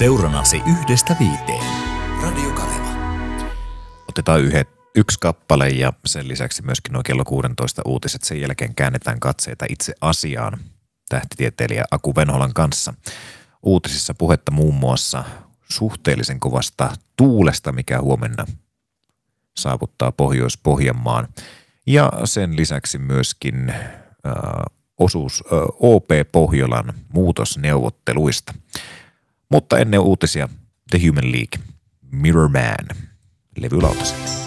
Seuranasi 1–5. Radio Kaleva. Otetaan yksi kappale ja sen lisäksi myöskin nuo kello 16 uutiset. Sen jälkeen käännetään katseita itse asiaan tähtitieteilijä Aku Venholan kanssa. Uutisissa puhetta muun muassa suhteellisen kovasta tuulesta, mikä huomenna saavuttaa Pohjois-Pohjanmaan. Ja sen lisäksi myöskin osuus OP Pohjolan muutosneuvotteluista. Mutta ennen uutisia The Human League, Mirror Man, levylautaselle.